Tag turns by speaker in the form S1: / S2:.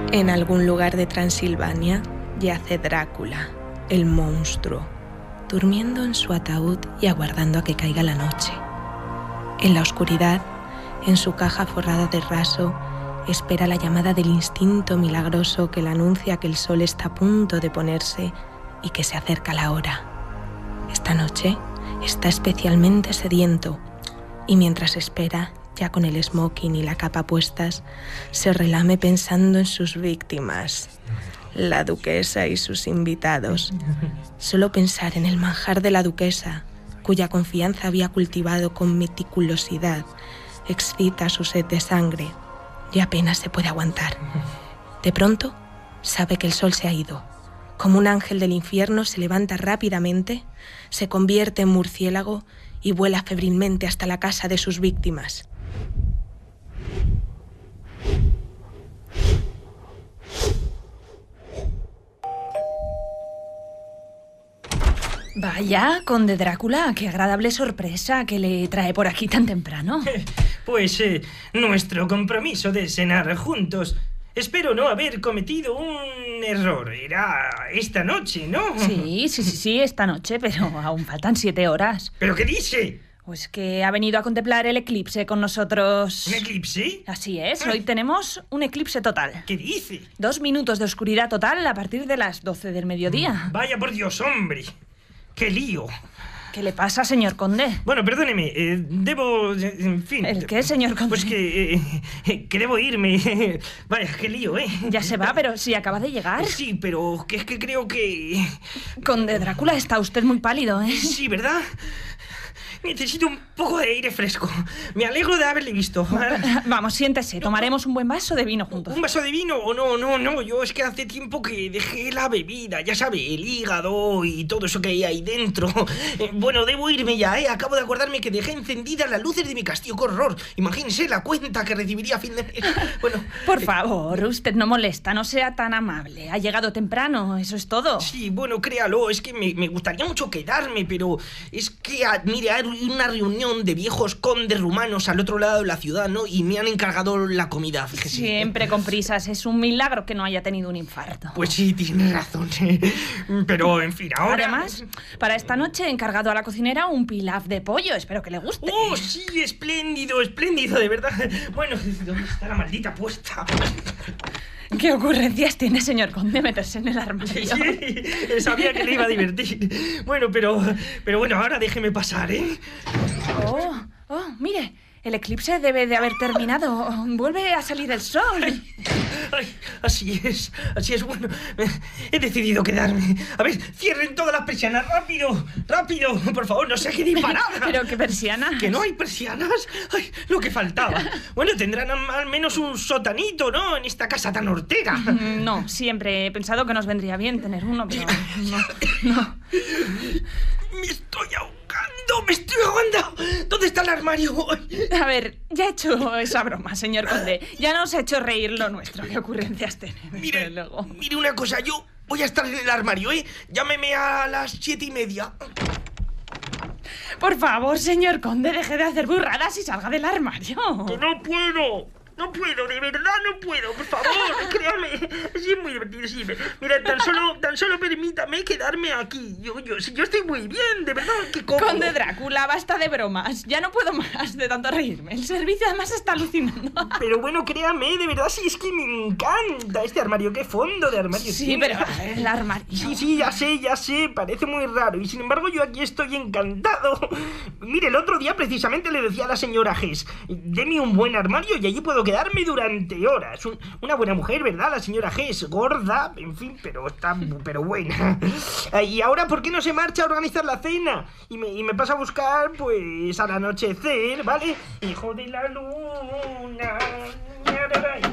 S1: En algún lugar de Transilvania yace Drácula, el monstruo, durmiendo en su ataúd y aguardando a que caiga la noche. En la oscuridad, en su caja forrada de raso, espera la llamada del instinto milagroso que le anuncia que el sol está a punto de ponerse y que se acerca la hora. Esta noche está especialmente sediento y mientras espera, ya con el smoking y la capa puestas, se relame pensando en sus víctimas, la duquesa y sus invitados. Solo pensar en el manjar de la duquesa, cuya confianza había cultivado con meticulosidad, excita su sed de sangre y apenas se puede aguantar. De pronto, sabe que el sol se ha ido. Como un ángel del infierno se levanta rápidamente, se convierte en murciélago y vuela febrilmente hasta la casa de sus víctimas.
S2: Vaya, conde Drácula, qué agradable sorpresa que le trae por aquí tan temprano.
S3: Pues nuestro compromiso de cenar juntos. Espero no haber cometido un error. Era esta noche, ¿no?
S2: Sí, esta noche, pero aún faltan 7 horas.
S3: ¿Pero qué dice?
S2: Pues que ha venido a contemplar el eclipse con nosotros.
S3: ¿Un eclipse?
S2: Así es, hoy tenemos un eclipse total.
S3: ¿Qué dice?
S2: 2 minutos de oscuridad total a partir de las 12 del mediodía.
S3: Vaya por Dios, hombre. ¡Qué lío!
S2: ¿Qué le pasa, señor conde?
S3: Bueno, perdóneme, debo... En fin...
S2: ¿El qué, señor conde?
S3: Pues que debo irme. Vaya, qué lío, ¿eh?
S2: Ya se va, pero si acaba de llegar.
S3: Sí, pero que es que creo que...
S2: Conde Drácula, está usted muy pálido, ¿eh?
S3: Sí, ¿verdad? Necesito un poco de aire fresco. Me alegro de haberle visto.
S2: Vamos, siéntese. Tomaremos un buen vaso de vino juntos.
S3: ¿Un vaso de vino? No. Yo es que hace tiempo que dejé la bebida. Ya sabe, el hígado y todo eso que hay ahí dentro. Bueno, debo irme ya, ¿eh? Acabo de acordarme que dejé encendidas las luces de mi castillo. ¡Qué horror! Imagínese la cuenta que recibiría a fin de mes. Bueno...
S2: Por favor, usted no molesta. No sea tan amable. Ha llegado temprano. Eso es todo.
S3: Sí, bueno, créalo. Es que me gustaría mucho quedarme, pero... Es que, mire, hay una reunión de viejos condes rumanos al otro lado de la ciudad, ¿no? Y me han encargado la comida, fíjese.
S2: Siempre con prisas. Es un milagro que no haya tenido un infarto.
S3: Pues sí, tiene razón. Pero, en fin, ahora...
S2: Además, para esta noche he encargado a la cocinera un pilaf de pollo. Espero que le guste.
S3: ¡Oh, sí! Espléndido, de verdad. Bueno, ¿dónde está la maldita puesta?
S2: ¿Qué ocurrencias tiene, señor conde, meterse en el armario?
S3: Sí, sabía que le iba a divertir. Bueno, pero bueno, ahora déjeme pasar, ¿eh?
S2: Oh, mire, el eclipse debe de haber terminado. Vuelve a salir el sol.
S3: Ay, así es. Bueno, he decidido quedarme. A ver, cierren todas las persianas, rápido, por favor, no se quede parada.
S2: ¿Pero qué persianas?
S3: ¿Que no hay persianas? Ay, lo que faltaba. Bueno, tendrán al menos un sotanito, ¿no? En esta casa tan hortera.
S2: No, siempre he pensado que nos vendría bien tener uno, pero no.
S3: Me estoy ahogando. ¿Dónde está el armario?
S2: A ver, ya he hecho esa broma, señor conde. Ya nos ha hecho reír lo nuestro. ¿Qué ocurrencias tenemos?
S3: Mire una cosa, yo voy a estar en el armario, ¿eh? Llámeme a las 7:30.
S2: Por favor, señor conde, deje de hacer burradas y salga del armario.
S3: ¡Que no puedo! No puedo, de verdad no puedo, por favor, créame. Sí, es muy divertido, sí. Mira, tan solo permítame quedarme aquí. Yo estoy muy bien, de verdad, que como...
S2: Conde Drácula, basta de bromas. Ya no puedo más de tanto reírme. El servicio además está alucinando.
S3: Pero bueno, créame, de verdad, sí, es que me encanta este armario. ¿Qué fondo de armario
S2: sí,
S3: tiene?
S2: Pero el armario...
S3: Sí, ya sé, parece muy raro. Y sin embargo, yo aquí estoy encantado. Mire, el otro día precisamente le decía a la señora Hess, deme un buen armario y allí puedo quedarme durante horas. Una buena mujer, ¿verdad? La señora Hess, gorda, en fin, pero buena. Y ahora, ¿por qué no se marcha a organizar la cena? Y me pasa a buscar, pues, al anochecer, ¿vale? Hijo de la luna.